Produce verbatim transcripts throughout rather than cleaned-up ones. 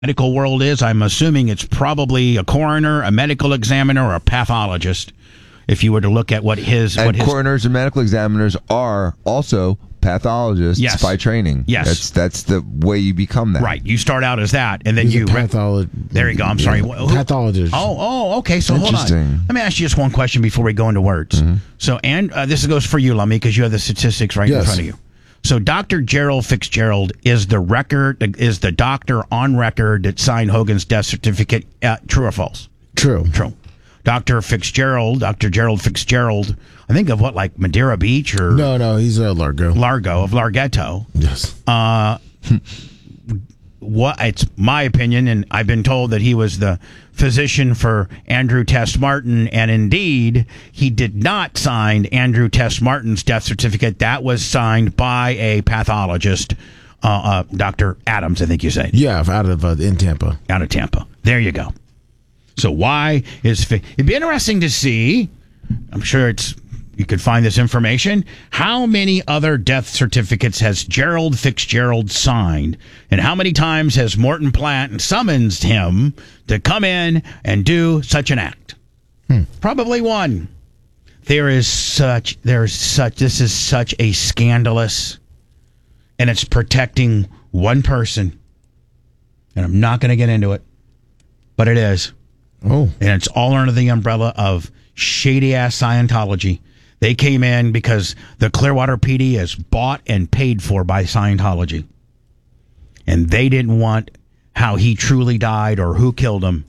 medical world is, I'm assuming it's probably a coroner, a medical examiner, or a pathologist. If you were to look at what his... And what his, coroners and medical examiners are also pathologists yes. by training. Yes. That's that's the way you become that. Right. You start out as that, and then He's you... a patholo- there you go. I'm sorry. Yeah, pathologist. Oh, oh, okay. So hold on. Interesting. Let me ask you just one question before we go into words. Mm-hmm. So, and uh, this goes for you, Lummy, because you have the statistics right Yes. in front of you. So Doctor Gerald Fitzgerald is the record is the doctor on record that signed Hogan's death certificate. Uh, true or false? True. True. Doctor Fitzgerald, Doctor Gerald Fitzgerald, I think of what, like Madeira Beach or No, no, he's a Largo. Largo, of Larghetto. Yes. Uh, what? It's my opinion, and I've been told that he was the physician for Andrew Test Martin, and indeed, he did not sign Andrew Test Martin's death certificate. That was signed by a pathologist, uh, uh, Doctor Adams, I think you said. Yeah, out of uh, in Tampa. Out of Tampa. There you go. So why is fi- it'd be interesting to see? I'm sure it's you could find this information. How many other death certificates has Gerald Fitzgerald signed, and how many times has Morton Plant summoned him to come in and do such an act? Hmm. Probably one. There is such. There is such. This is such a scandalous, and it's protecting one person. And I'm not going to get into it, but it is. Oh. And it's all under the umbrella of shady-ass Scientology. They came in because the Clearwater P D is bought and paid for by Scientology. And they didn't want how he truly died or who killed him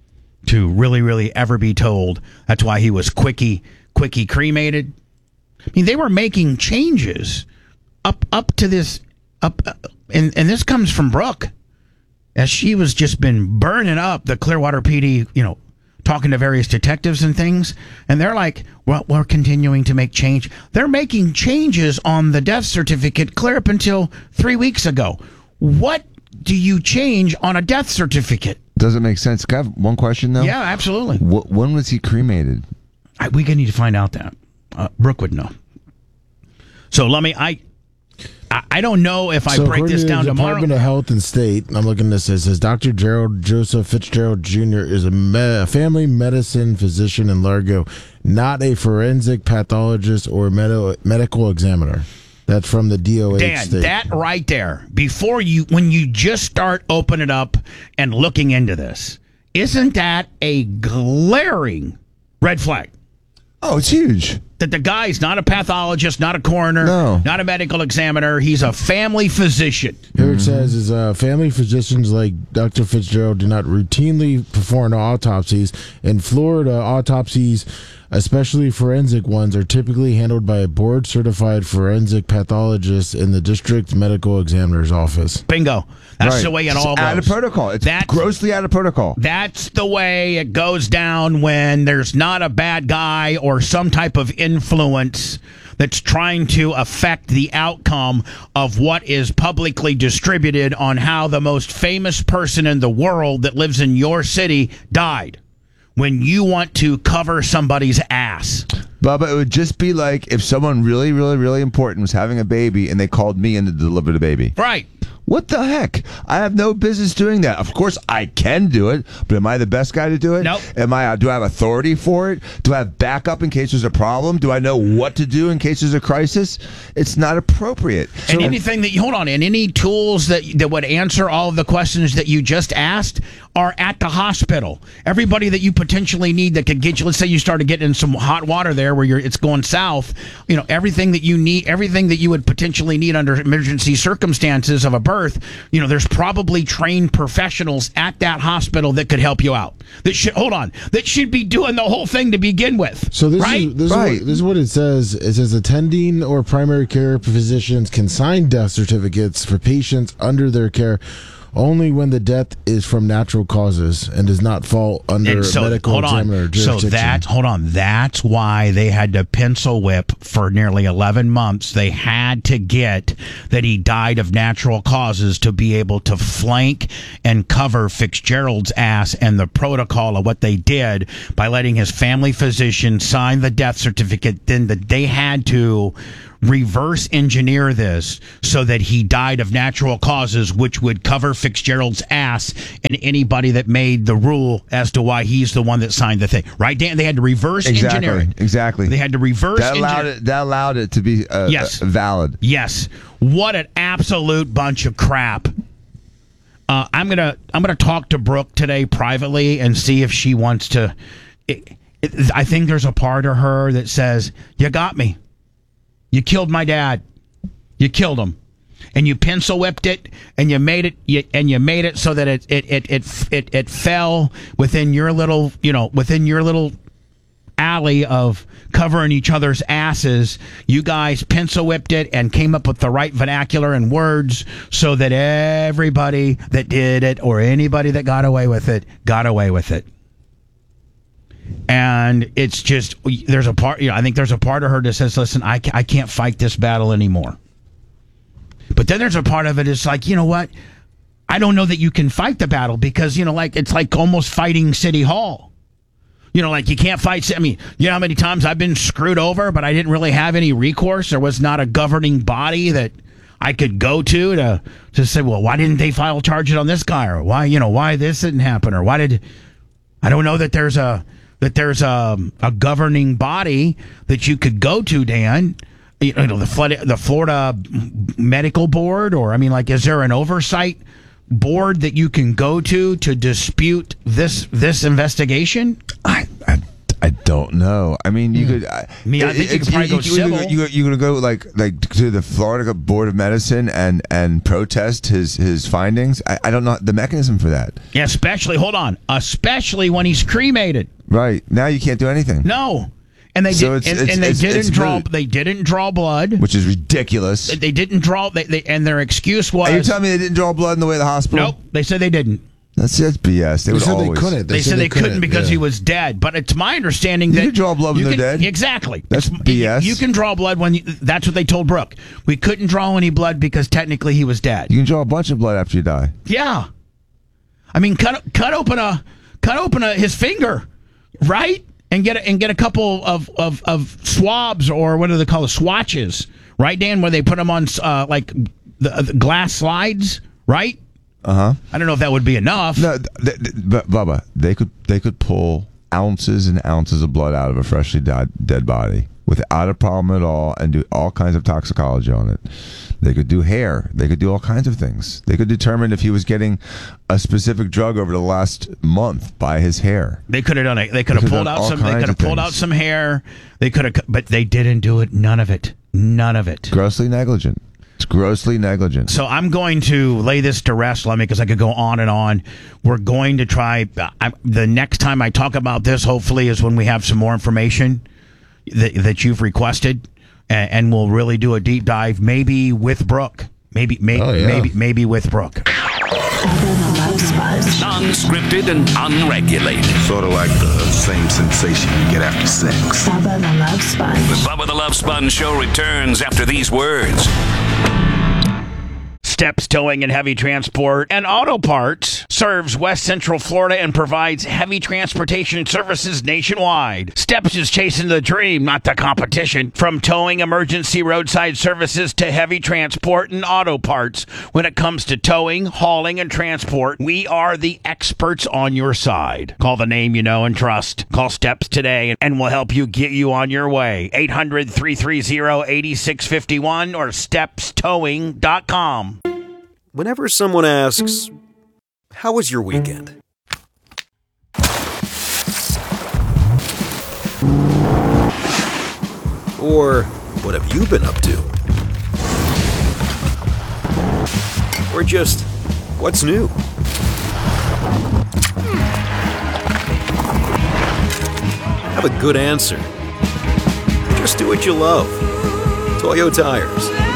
to really, really ever be told. That's why he was quickie, quickie cremated. I mean, they were making changes up up to this. up, uh, and, and this comes from Brooke. As she was just been burning up the Clearwater P D, you know, talking to various detectives and things. And they're like, well, we're continuing to make change. They're making changes on the death certificate clear up until three weeks ago. What do you change on a death certificate? Does it make sense? Can I have one question, though? Yeah, absolutely. Wh- when was he cremated? I, we need to find out that. Uh, Brooke would know. So, Lummy, I... I don't know if I so break this to down the tomorrow. Department of Health and State, I'm looking at this. It says Doctor Gerald Joseph Fitzgerald Junior is a, me- a family medicine physician in Largo, not a forensic pathologist or med- medical examiner. That's from the D O H Dan, state. that right there, before you, when you just start opening it up and looking into this, isn't that a glaring red flag? Oh, it's huge. That the guy's not a pathologist, not a coroner, No. not a medical examiner. He's a family physician. Here it says is uh, family physicians like Doctor Fitzgerald do not routinely perform autopsies. In Florida, autopsies, especially forensic ones, are typically handled by a board-certified forensic pathologist in the district medical examiner's office. Bingo. That's Right. the way it It's all goes. out of protocol. It's That's- grossly out of protocol. That's the way it goes down when there's not a bad guy or some type of influence that's trying to affect the outcome of what is publicly distributed on how the most famous person in the world that lives in your city died. When you want to cover somebody's ass. Bubba, it would just be like if someone really, really, really important was having a baby and they called me in to deliver the baby. Right. What the heck? I have no business doing that. Of course, I can do it, but am I the best guy to do it? Nope. Am I? Do I have authority for it? Do I have backup in case there's a problem? Do I know what to do in case there's a crisis? It's not appropriate. And anything that you hold on, and any tools that that would answer all of the questions that you just asked are at the hospital. Everybody that you potentially need that could get you. Let's say you started getting in some hot water there where you're it's going south. You know everything that you need, everything that you would potentially need under emergency circumstances of a birth. You know, there's probably trained professionals at that hospital that could help you out. That should hold on. That should be doing the whole thing to begin with. So this right? is this, Right. is what, this is what it says. It says attending or primary care physicians can sign death certificates for patients under their care only when the death is from natural causes and does not fall under And so, medical hold on. examiner So jurisdiction. that's hold on. That's why they had to pencil whip for nearly eleven months. They had to get that he died of natural causes to be able to flank and cover Fitzgerald's ass and the protocol of what they did by letting his family physician sign the death certificate. Then that they had to reverse engineer this so that he died of natural causes, which would cover Fitzgerald's ass and anybody that made the rule as to why he's the one that signed the thing. Right, Dan? They had to reverse Exactly. engineer it. Exactly. They had to reverse That allowed engineer it. That allowed it to be uh, Yes. uh, valid. Yes. What an absolute bunch of crap. Uh, I'm gonna I'm gonna talk to Brooke today privately and see if she wants to. It, it, I think there's a part of her that says, "You got me. You killed my dad. You killed him, and you pencil whipped it, and you made it, you, and you made it so that it it, it it it it fell within your little you know within your little alley of covering each other's asses. You guys pencil whipped it and came up with the right vernacular and words so that everybody that did it or anybody that got away with it got away with it." And it's just, there's a part, you know, I think there's a part of her that says, listen, I, I can't fight this battle anymore. But then there's a part of it is like, you know what? I don't know that you can fight the battle because, you know, like, it's like almost fighting City Hall. You know, like you can't fight. I mean, you know how many times I've been screwed over, but I didn't really have any recourse. There was not a governing body that I could go to to to say, well, why didn't they file charges on this guy, or why, you know, why this didn't happen, or why did I don't know that there's a that there's a a governing body that you could go to, Dan. You know, the flood, the Florida Medical Board, or I mean, like, is there an oversight board that you can go to to dispute this this investigation? I, I, I don't know. I mean, you could. I mean, I think you could probably go civil. You, you're going to go like like to the Florida Board of Medicine and and protest his his findings. I, I don't know the mechanism for that. Yeah, especially hold on, especially when he's cremated. Right now, you can't do anything. No, and they So did, it's- and, it's- and they it's- didn't it's draw. moot. They didn't draw blood. Which is ridiculous. They didn't draw. They, they and their excuse was. Are you telling me they didn't draw blood in the way of the hospital? Nope. They said they didn't. That's that's B S. They, They would said always. they couldn't. They, said, they couldn't, because yeah. he was dead. But it's my understanding You that can draw blood when you they're can- dead. Exactly. That's It's- B S. You, you can draw blood when you, that's what they told Brooke. We couldn't draw any blood because technically he was dead. You can draw a bunch of blood after you die. Yeah. I mean, cut cut open a cut open a, his finger, right? And get a, and get a couple of, of, of swabs, or what do they call it, swatches, right, Dan? Where they put them on uh, like the, the glass slides, right? Uh huh. I don't know if that would be enough. No, th- th- but Bubba, they could they could pull ounces and ounces of blood out of a freshly died, dead body without a problem at all, and do all kinds of toxicology on it. They could do hair. They could do all kinds of things. They could determine if he was getting a specific drug over the last month by his hair. They could have done it. They could have could've pulled done out all some. They kinds could have of pulled things. out some hair. They could have, but they didn't do it. None of it. None of it. Grossly negligent. It's grossly negligent. So I'm going to lay this to rest, Lemmy, because I could go on and on. We're going to try. I, the next time I talk about this, hopefully, is when we have some more information that, that you've requested, and, and we'll really do a deep dive, maybe with Brooke. Maybe, maybe, Oh, yeah. maybe, maybe with Brooke. Non-scripted and unregulated. Sort of like the same sensation you get after sex. Bubba the Love Sponge. The Bubba the Love Sponge Show returns after these words. Steps Towing and Heavy Transport and Auto Parts serves West Central Florida and provides heavy transportation services nationwide. Steps is chasing the dream, not the competition. From towing, emergency roadside services to heavy transport and auto parts. When it comes to towing, hauling, and transport, we are the experts on your side. Call the name you know and trust. Call Steps today and we'll help you get you on your way. eight hundred, three three zero, eight six five one or steps towing dot com. Whenever someone asks, "How was your weekend?" Or, "What have you been up to?" Or just, "What's new?" Have a good answer. Just do what you love. Toyo Tires.